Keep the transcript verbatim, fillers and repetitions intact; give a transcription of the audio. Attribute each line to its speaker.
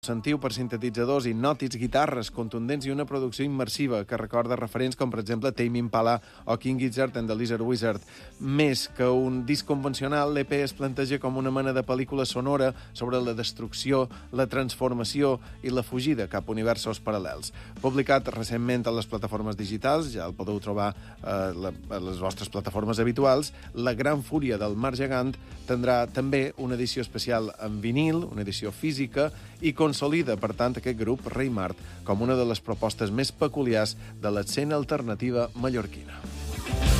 Speaker 1: sentiu per sintetitzadors hipnòtics, guitarres contundents i una producció immersiva que recorda referents com, per exemple, Tame Impala o King Gizzard and the Lizard Wizard. Més que un disc convencional, l'E P es planteja com una mena de pel·lícula sonora sobre la destrucció, la transformació i la fugida cap a universos paral·lels. Publicat recentment a les plataformes digitals, ja el podeu trobar a les vostres plataformes habituals, La Gran Fúria del Mar Gegant tindrà també una edició especial en vinil, una edició física, i consolida, per tant, aquest grup, Rei Mart, com una de les propostes més peculiars de l'escena alternativa mallorquina.